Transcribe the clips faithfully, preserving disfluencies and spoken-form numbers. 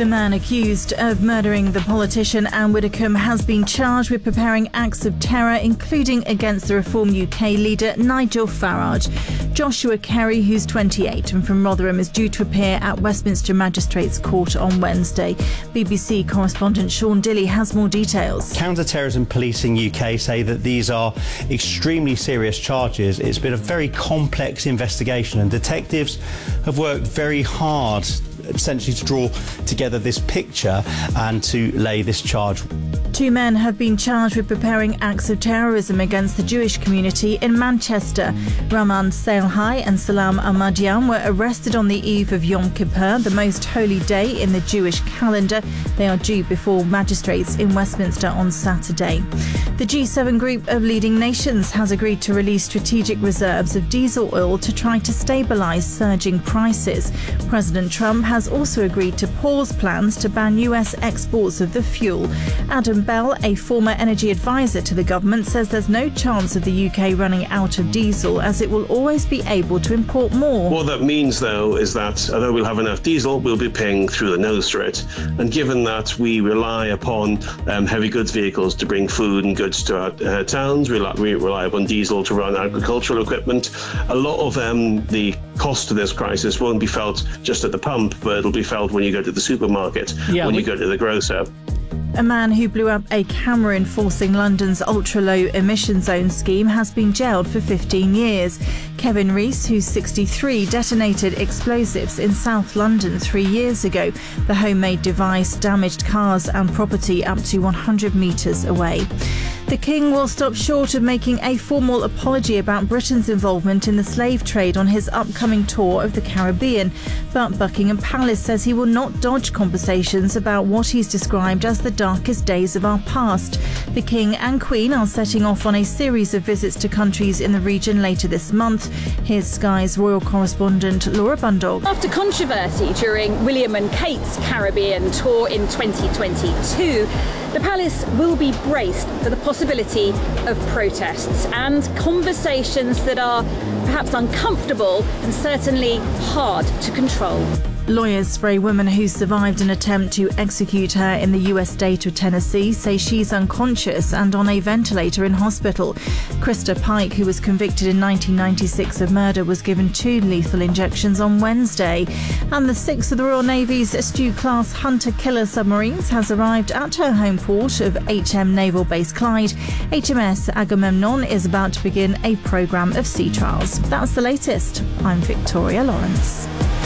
The man accused of murdering the politician Anne Widdecombe has been charged with preparing acts of terror, including against the Reform U K leader Nigel Farage. Joshua Kerry, who's twenty-eight and from Rotherham, is due to appear at Westminster Magistrates Court on Wednesday. B B C correspondent Sean Dilley has more details. Counter-terrorism policing U K say that these are extremely serious charges. It's been a very complex investigation and detectives have worked very hard essentially to draw together this picture and to lay this charge. Two men have been charged with preparing acts of terrorism against the Jewish community in Manchester. Raman Salhai and Salam Ahmadian were arrested on the eve of Yom Kippur, the most holy day in the Jewish calendar. They are due before magistrates in Westminster on Saturday. The G seven group of leading nations has agreed to release strategic reserves of diesel oil to try to stabilise surging prices. President Trump has also agreed to pause plans to ban U S exports of the fuel. Adam Bell, a former energy advisor to the government, says there's no chance of the U K running out of diesel, as it will always be able to import more. What that means, though, is that although we'll have enough diesel, we'll be paying through the nose for it. And given that we rely upon um, heavy goods vehicles to bring food and goods to our uh, towns, we rely, we rely upon diesel to run agricultural equipment, a lot of um, the cost of this crisis won't be felt just at the pump, but it'll be felt when you go to the supermarket, yeah, when we- you go to the grocer. A man who blew up a camera enforcing London's ultra-low emission zone scheme has been jailed for fifteen years. Kevin Rees, who's sixty-three, detonated explosives in South London three years ago. The homemade device damaged cars and property up to one hundred metres away. The King will stop short of making a formal apology about Britain's involvement in the slave trade on his upcoming tour of the Caribbean. But Buckingham Palace says he will not dodge conversations about what he's described as the darkest days of our past. The King and Queen are setting off on a series of visits to countries in the region later this month. Here's Sky's royal correspondent Laura Bundog. After controversy during William and Kate's Caribbean tour in twenty twenty-two, the palace will be braced for the possibility of protests and conversations that are perhaps uncomfortable and certainly hard to control. Lawyers for a woman who survived an attempt to execute her in the U S state of Tennessee say she's unconscious and on a ventilator in hospital. Krista Pike, who was convicted in nineteen ninety-six of murder, was given two lethal injections on Wednesday. And the sixth of the Royal Navy's Astute-class hunter-killer submarines has arrived at her home port of H M Naval Base Clyde. H M S Agamemnon is about to begin a programme of sea trials. That's the latest. I'm Victoria Lawrence.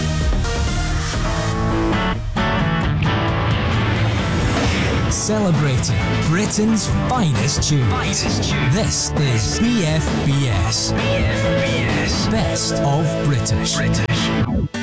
Celebrating Britain's finest tunes. Finest tunes. This is B F B S. B F B S. Best of British. British.